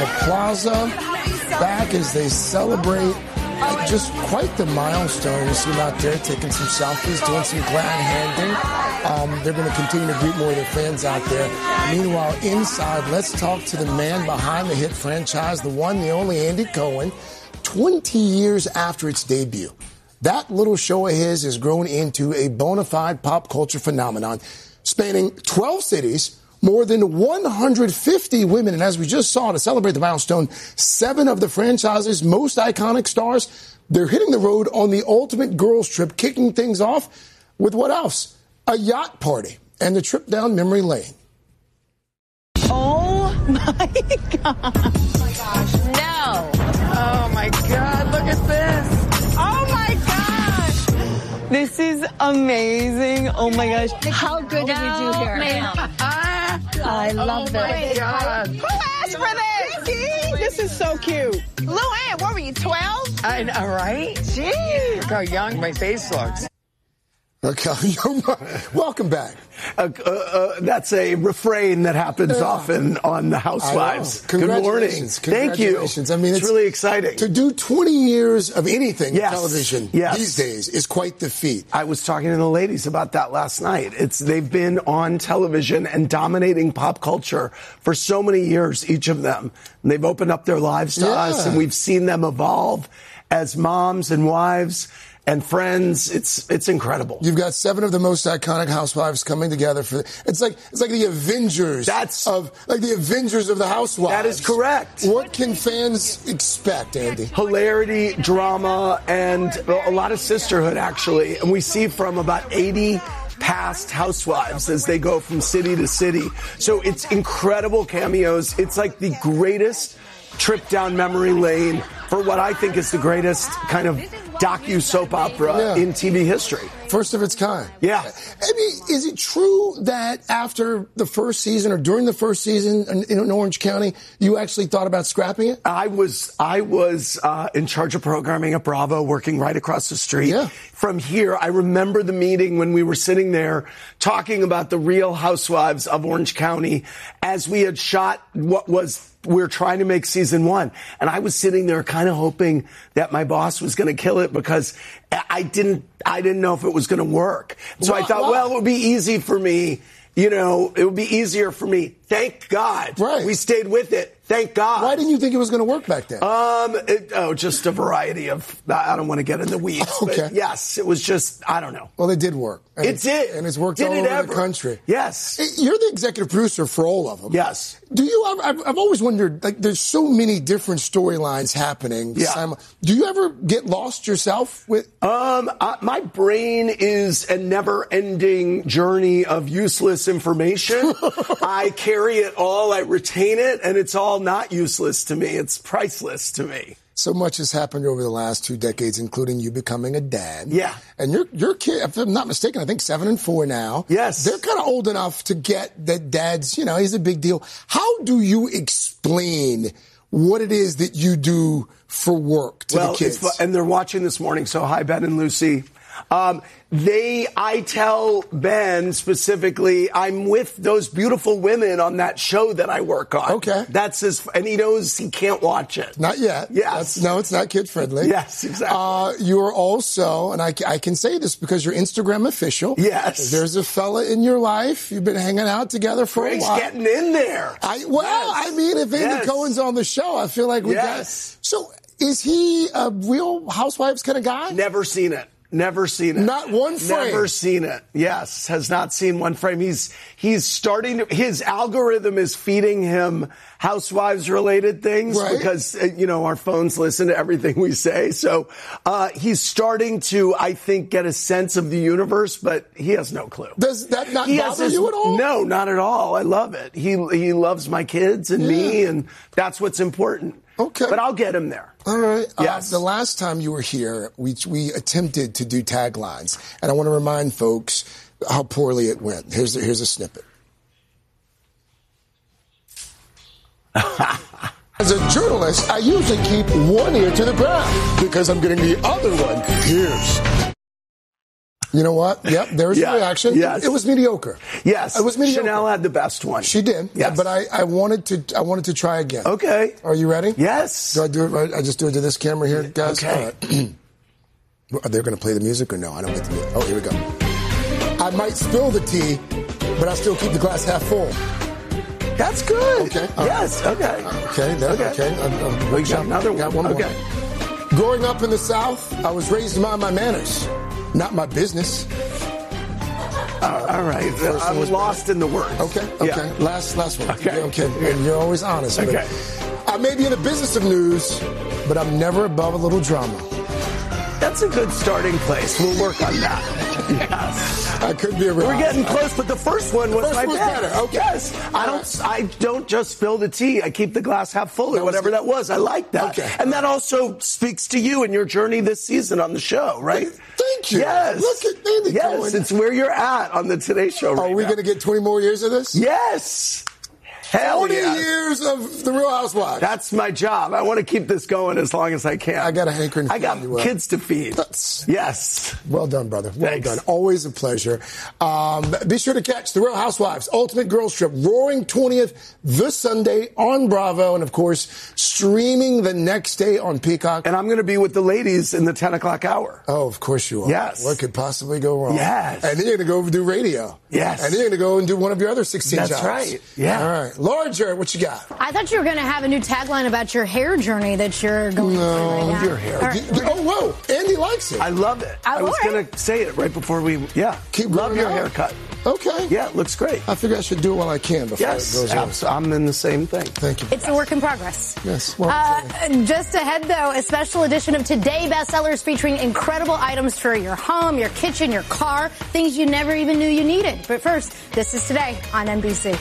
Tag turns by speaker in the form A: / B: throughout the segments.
A: plaza back as they celebrate just quite the milestone. You see them out there taking some selfies, doing some glad handing. They're going to continue to greet more of their fans out there. Meanwhile, inside, let's talk to the man behind the hit franchise, the one, the only Andy Cohen, 20 years after its debut. That little show of his has grown into a bona fide pop culture phenomenon, spanning 12 cities, more than 150 women, and as we just saw to celebrate the milestone, 7 of the franchise's most iconic stars, they're hitting the road on the ultimate girls trip, kicking things off with what else? A yacht party and the trip down memory lane.
B: Oh my God.
C: Oh my gosh, no.
B: Oh my God, look at this. Oh my gosh. This is amazing. Oh my gosh.
C: How good did we do here?
B: Ma'am.
C: I love this.
B: Oh my God. Who asked for this? This is so cute. Luann, what were you, 12? I know, right? Jeez. Look how young my face looks.
A: Okay, welcome back.
D: That's a refrain that happens often on The Housewives. Good morning. Thank you.
A: I mean,
D: it's really exciting.
A: To do 20 years of anything in television these days is quite the feat.
D: I was talking to the ladies about that last night. They've been on television and dominating pop culture for so many years, each of them. And they've opened up their lives to us, and we've seen them evolve as moms and wives and friends. It's incredible.
A: You've got 7 of the most iconic housewives coming together for it's like the Avengers of the Housewives.
D: That is correct.
A: What can fans expect, Andy?
D: Hilarity, drama, and a lot of sisterhood, actually. And we see from about 80 past housewives as they go from city to city. So it's incredible cameos. It's like the greatest trip down memory lane for what I think is the greatest kind of docu-soap opera in TV history.
A: First of its kind.
D: Yeah.
A: I mean, is it true that after the first season or during the first season in Orange County, you actually thought about scrapping it?
D: I was in charge of programming at Bravo, working right across the street from here. I remember the meeting when we were sitting there talking about the Real Housewives of Orange County as we had shot we were trying to make season 1. And I was sitting there kind of hoping that my boss was going to kill it because I didn't know if it was going to work. So I thought, well, it would be easy for me. You know, it would be easier for me. Thank God.
A: Right.
D: We stayed with it. Thank God.
A: Why didn't you think it was going to work back then?
D: Just a variety of, I don't want to get in the weeds.
A: Okay.
D: But yes, it was just, I don't know.
A: Well, it did work.
D: It did.
A: And it's worked all over the country.
D: Yes.
A: You're the executive producer for all of them.
D: Yes.
A: I've always wondered, like, there's so many different storylines happening.
D: Yeah.
A: Do you ever get lost yourself with?
D: My brain is a never-ending journey of useless information. I carry it all, I retain it, and it's all not useless to me. It's priceless to me.
A: So much has happened over the last 2 decades, including you becoming a dad.
D: Yeah.
A: And your kid, if I'm not mistaken, I think 7 and 4 now.
D: Yes.
A: They're kind of old enough to get that dad's, he's a big deal. How do you explain what it is that you do for work to the kids?
D: And they're watching this morning, so hi, Ben and Lucy. I tell Ben specifically, I'm with those beautiful women on that show that I work on.
A: Okay.
D: And he knows he can't watch it.
A: Not yet.
D: Yes.
A: No, it's not kid friendly.
D: Yes, exactly.
A: You are also, and I can say this because you're Instagram official.
D: Yes.
A: There's a fella in your life. You've been hanging out together for
D: Greg's
A: a while.
D: getting in there.
A: If Andy Cohen's on the show, I feel like we got. So is he a Real Housewives kind of guy?
D: Never seen it. Never seen it.
A: Not one frame.
D: Never seen it. Yes, has not seen one frame. He's starting to, his algorithm is feeding him Housewives related things because, our phones listen to everything we say. So, he's starting to, I think, get a sense of the universe, but he has no clue.
A: Does that not bother you at all?
D: No, not at all. I love it. He loves my kids and me, and that's what's important.
A: Okay.
D: But I'll get him there.
A: All right.
D: Yes.
A: The last time you were here, we attempted to do taglines, and I want to remind folks how poorly it went. Here's a snippet. As a journalist, I usually keep one ear to the ground because I'm getting the other one pierced. You know what? Yep, there was a reaction.
D: Yes.
A: It was mediocre.
D: Yes.
A: It was mediocre.
D: Chanel had the best one.
A: She did.
D: Yes.
A: But I wanted to try again.
D: Okay.
A: Are you ready?
D: Yes.
A: Do I do it right? I just do it to this camera here, guys?
D: Okay.
A: All right. Are they going to play the music or no? I don't get the music. Oh, here we go. I might spill the tea, but I still keep the glass half full.
D: That's good.
A: Okay.
D: Yes. Okay.
A: Okay.
D: We got another one.
A: Got one more.
D: Okay.
A: Growing up in the South, I was raised to mind my manners, not my business.
D: All right. I'm lost in the words.
A: Okay.
D: Yeah.
A: Last one.
D: Okay.
A: And you're always honest.
D: Okay.
A: I may be in the business of news, but I'm never above a little drama.
D: That's a good starting place. We'll work on that. Yes.
A: I could be a real.
D: We're getting close, but the first one was my best.
A: better. Okay.
D: Yes. I don't just spill the tea. I keep the glass half full or whatever that was. I like that.
A: Okay.
D: And that also speaks to you and your journey this season on the show, right?
A: Thank you.
D: Yes.
A: Look at Andy
D: Yes,
A: going.
D: it's where you're at on the Today Show right now.
A: Are we going to get 20 more years of this?
D: Yes. Hell
A: 40
D: yes.
A: years of The Real Housewives.
D: That's my job. I want to keep this going as long as I can.
A: I got a hankering.
D: I got kids to feed. Yes.
A: Well done, brother. Well
D: Thanks.
A: done. Always a pleasure. Be sure to catch The Real Housewives Ultimate Girls Trip Roaring 20th this Sunday on Bravo. And, of course, streaming the next day on Peacock.
D: And I'm going to be with the ladies in the 10 o'clock hour.
A: Oh, of course you are.
D: Yes.
A: What could possibly go wrong?
D: Yes.
A: And then you're going to go do radio.
D: Yes.
A: And then you're going to go and do one of your other 16 jobs.
D: That's right. Yeah.
A: All right. Laura Jarrett, what you got?
C: I thought you were going to have a new tagline about your hair journey that you're going through right now.
D: Your hair.
C: All right.
A: Oh, whoa. Andy likes it.
D: I love it. I was going to say it right before we,
A: Keep
D: love
A: growing
D: your
A: out.
D: haircut.
A: Okay.
D: Yeah, it looks great.
A: I figure I should do it while I can before
D: Yes,
A: it goes on.
D: I'm in the same thing.
A: Thank you.
C: It's a work in progress.
A: Yes. Well,
C: Just ahead, though, a special edition of Today Bestsellers featuring incredible items for your home, your kitchen, your car, things you never even knew you needed. But first, this is Today on NBC.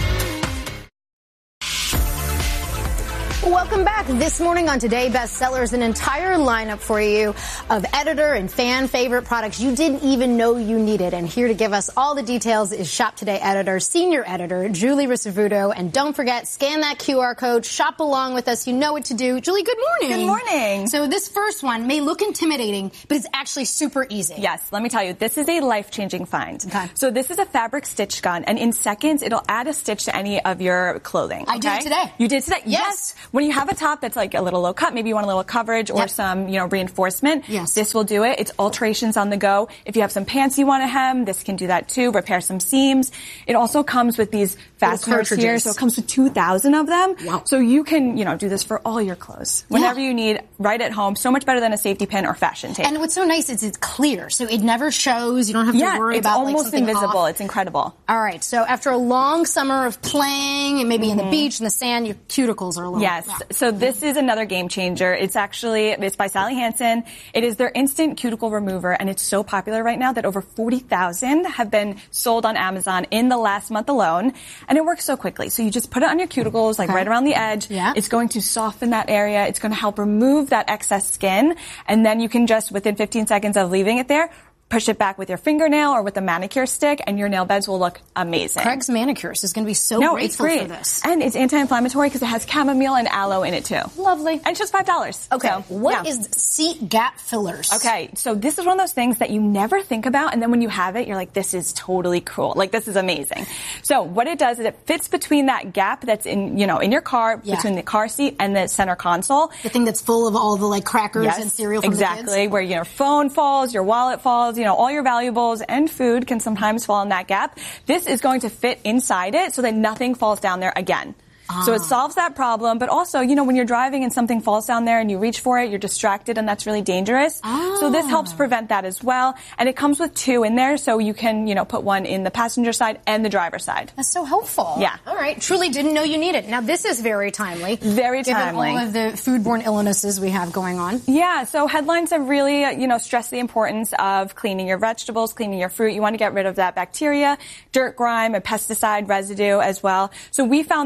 C: Welcome back. This morning on Today Bestsellers, an entire lineup for you of editor and fan favorite products you didn't even know you needed. And here to give us all the details is Shop Today editor, senior editor, Julie Risavuto. And don't forget, scan that QR code, shop along with us. You know what to do. Julie, good morning.
E: Good morning.
C: So this first one may look intimidating, but it's actually super easy.
E: Yes, let me tell you, this is a life-changing find.
C: Okay.
E: So this is a fabric stitch gun, and in seconds, it'll add a stitch to any of your clothing.
C: I did it today.
E: You did today?
C: Yes.
E: When you have a top that's like a little low cut, maybe you want a little coverage or some, reinforcement.
C: Yes.
E: This will do it. It's alterations on the go. If you have some pants you want to hem, this can do that too. Repair some seams. It also comes with these fasteners here,
C: cartridges.
E: so it comes with 2,000 of them.
C: Wow.
E: So you can, do this for all your clothes whenever you need, right at home. So much better than a safety pin or fashion tape.
C: And what's so nice is it's clear, so it never shows. You don't have to worry
E: it's
C: about
E: almost
C: something
E: invisible.
C: off.
E: It's incredible.
C: All right, so after a long summer of playing and maybe in the beach in the sand, your cuticles are a little...
E: Yes. So this is another game changer. It's by Sally Hansen. It is their instant cuticle remover, and it's so popular right now that over 40,000 have been sold on Amazon in the last month alone. And it works so quickly. So you just put it on your cuticles, right around the edge.
C: Yeah.
E: It's going to soften that area. It's going to help remove that excess skin. And then you can just, within 15 seconds of leaving it there, push it back with your fingernail or with a manicure stick, and your nail beds will look amazing.
C: Craig's Manicures is going to be so
E: it's
C: grateful
E: great.
C: for this.
E: And it's anti-inflammatory because it has chamomile and aloe in it too.
C: Lovely.
E: And it's just $5.
C: Okay,
E: So,
C: what is seat gap fillers?
E: Okay, so this is one of those things that you never think about, and then when you have it, you're like, this is totally cool. Like, this is amazing. So what it does is it fits between that gap that's in your car, between the car seat and the center console.
C: The thing that's full of all the crackers and cereal from the kids?
E: Exactly, where your phone falls, your wallet falls, all your valuables and food can sometimes fall in that gap. This is going to fit inside it so that nothing falls down there again. So it solves that problem, but also, when you're driving and something falls down there and you reach for it, you're distracted and that's really dangerous. So this helps prevent that as well. And it comes with two in there, so you can, put one in the passenger side and the driver's side.
C: That's so helpful.
E: Yeah.
C: All right. Truly didn't know you needed. Now, this is very timely.
E: Very timely.
C: Given all of the foodborne illnesses we have going on.
E: Yeah, so headlines have really, stressed the importance of cleaning your vegetables, cleaning your fruit. You want to get rid of that bacteria, dirt, grime, and pesticide residue as well. So we found these brushes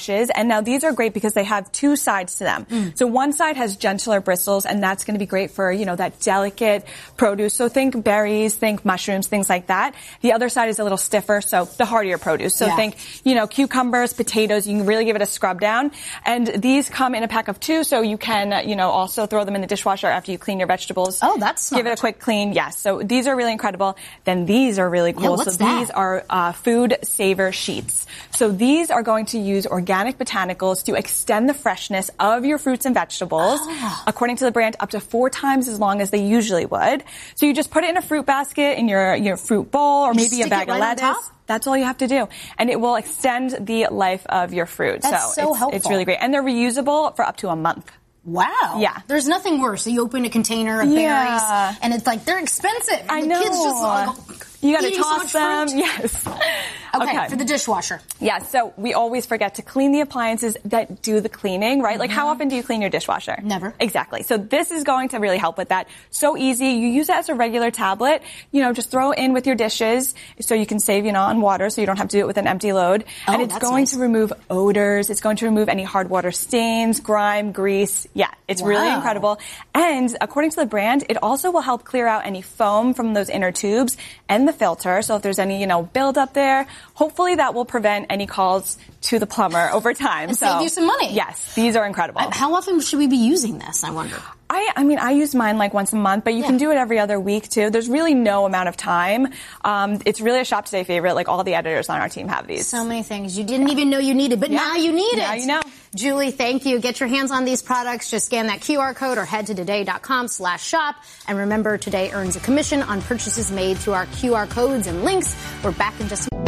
E: washes. And now these are great because they have two sides to them. So one side has gentler bristles, and that's going to be great for, that delicate produce. So think berries, think mushrooms, things like that. The other side is a little stiffer, so the heartier produce. So think, cucumbers, potatoes. You can really give it a scrub down. And these come in a pack of 2, so you can, also throw them in the dishwasher after you clean your vegetables.
C: Oh, that's smart.
E: Give it a quick clean. Yes. So these are really incredible. Then these are really cool.
C: What's that?
E: These are food saver sheets. So these are going to use organic botanicals to extend the freshness of your fruits and vegetables, according to the brand, up to 4 times as long as they usually would. So you just put it in a fruit basket, in your fruit bowl, or maybe a bag of lettuce. That's all you have to do. And it will extend the life of your fruit.
C: That's so helpful.
E: It's really great. And they're reusable for up to a month.
C: Wow.
E: Yeah.
C: There's nothing worse. So you open a container of berries, and it's like, they're expensive. And
E: I
C: the
E: know.
C: kids just
E: you got to
C: eating
E: toss
C: so much
E: them.
C: fruit.
E: Yes.
C: Okay, for the dishwasher.
E: Yeah, so we always forget to clean the appliances that do the cleaning, right? Like, how often do you clean your dishwasher?
C: Never.
E: Exactly. So this is going to really help with that. So easy. You use it as a regular tablet. Just throw it in with your dishes so you can save, on water so you don't have to do it with an empty load. And it's going to remove odors. It's going to remove any hard water stains, grime, grease. Yeah, it's really incredible. And according to the brand, it also will help clear out any foam from those inner tubes and the filter. So if there's any, build up there, hopefully that will prevent any calls to the plumber over time.
C: And save you some money.
E: Yes, these are incredible.
C: How often should we be using this, I wonder?
E: I use mine like once a month, but you can do it every other week too. There's really no amount of time. It's really a Shop Today favorite. Like, all the editors on our team have these.
C: So many things you didn't even know you needed, but now you need it.
E: Now you know.
C: Julie, thank you. Get your hands on these products. Just scan that QR code or head to today.com/shop. And remember, Today earns a commission on purchases made through our QR codes and links. We're back in just a minute.